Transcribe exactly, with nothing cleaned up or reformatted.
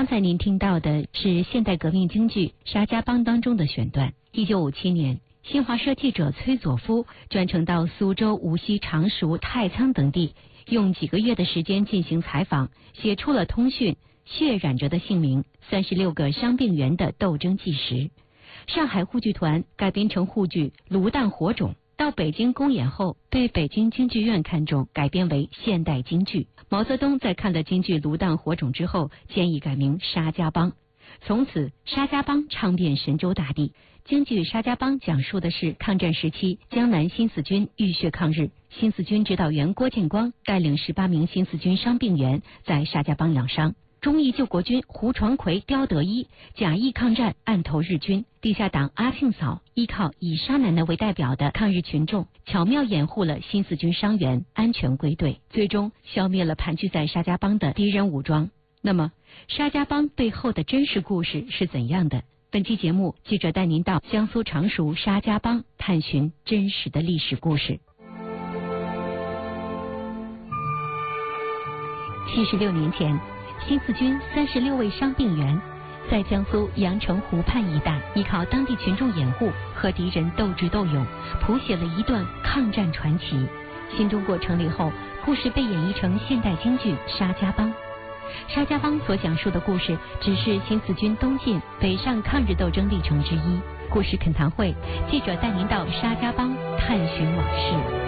刚才您听到的是现代革命京剧《沙家浜》当中的选段。一九五七年，新华社记者崔佐夫专程到苏州、无锡、常熟、太仓等地，用几个月的时间进行采访，写出了通讯血染着的姓名三十六个伤病员的斗争纪实。上海沪剧团改编成沪剧《炉弹火种》，到北京公演后被北京京剧院看中，改编为现代京剧。毛泽东在看了京剧《炉弹火种》之后，建议改名《沙家浜》，从此沙家浜唱遍神州大地。京剧《沙家浜》讲述的是抗战时期江南新四军浴血抗日，新四军指导员郭建光带领十八名新四军伤病员在沙家浜养伤。忠义救国军胡传魁、刁德一假意抗战，暗投日军。地下党阿庆嫂依靠以沙奶奶为代表的抗日群众，巧妙掩护了新四军伤员安全归队，最终消灭了盘踞在沙家浜的敌人武装。那么，沙家浜背后的真实故事是怎样的？本期节目，记者带您到江苏常熟沙家浜探寻真实的历史故事。七十六年前，新四军三十六位伤病员在江苏阳澄湖畔一带，依靠当地群众掩护和敌人斗智斗勇，谱写了一段抗战传奇。新中国成立后，故事被演绎成现代京剧《沙家浜》。沙家浜所讲述的故事只是新四军东进北上抗日斗争历程之一。故事恳谈会，记者带您到沙家浜探寻往事。